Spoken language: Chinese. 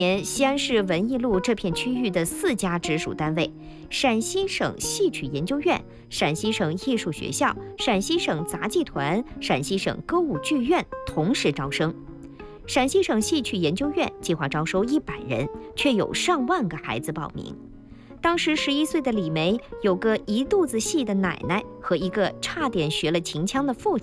年，西安市文艺路这片区域的4家直属单位——陕西省戏曲研究院、陕西省艺术学校、陕西省杂技团、陕西省歌舞剧院同时招生。陕西省戏曲研究院计划招收100人，却有上万个孩子报名。当时11岁的李梅有个一肚子戏的奶奶和一个差点学了秦腔的父亲。